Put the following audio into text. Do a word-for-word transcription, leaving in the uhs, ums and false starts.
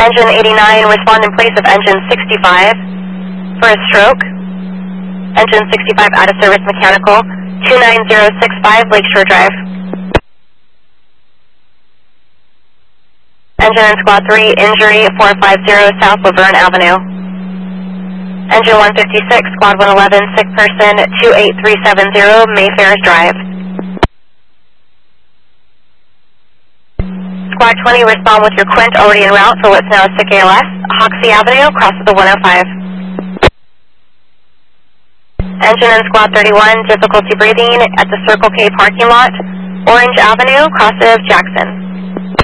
Engine eighty-nine, respond in place of engine sixty-five for a stroke. Engine sixty-five out of service mechanical, two nine zero six five Lakeshore Drive. Engine and Squad three, injury four five zero South Laverne Avenue. Engine one fifty-six, Squad one eleven, sick person, two eight three seven zero Mayfair Drive. Squad twenty, respond with your Quint already en route for what's now sick A L S, Hoxie Avenue, cross of the one oh five. Engine and Squad thirty-one, difficulty breathing at the Circle K parking lot, Orange Avenue, cross of Jackson.